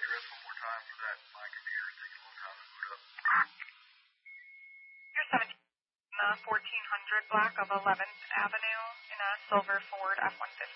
address one more time for that. My computer's taking a long time to boot up. You're 17, 1400 block of 11th Avenue in a silver Ford F-150.